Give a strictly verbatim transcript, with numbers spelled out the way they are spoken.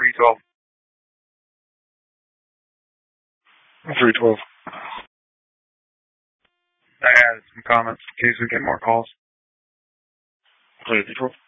three twelve. three twelve. I added some comments in case we get more calls. three twelve.